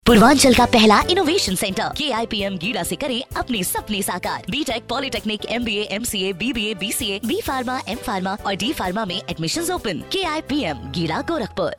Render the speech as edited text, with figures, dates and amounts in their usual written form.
पूर्वांचल का पहला innovation centre KIPM गीड़ा से करें अपने सपने साकार। BTech, polytechnic, MBA, MCA, BBA, BCA, B Pharma, M Pharma और D Pharma में एडमिशंस ओपन। KIPM गीड़ा, गोरखपुर।